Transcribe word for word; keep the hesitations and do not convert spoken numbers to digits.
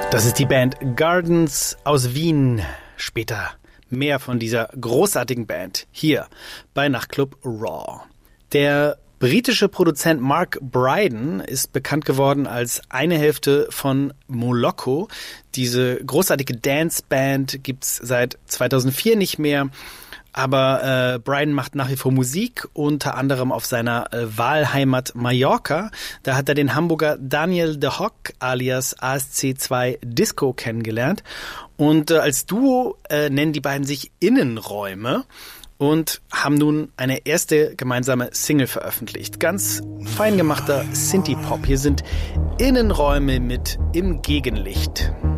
Das ist die Band Gardens aus Wien. Später mehr von dieser großartigen Band hier bei Nachtclub Raw. Der britische Produzent Mark Brydon ist bekannt geworden als eine Hälfte von Moloko. Diese großartige Danceband gibt's seit zweitausendvier nicht mehr. Aber äh, Brydon macht nach wie vor Musik, unter anderem auf seiner äh, Wahlheimat Mallorca. Da hat er den Hamburger Daniel de Hock alias A S C zwei Disco kennengelernt. Und äh, als Duo äh, nennen die beiden sich Innenräume und haben nun eine erste gemeinsame Single veröffentlicht. Ganz fein gemachter Synthie-Pop. Hier sind Innenräume mit Im Gegenlicht.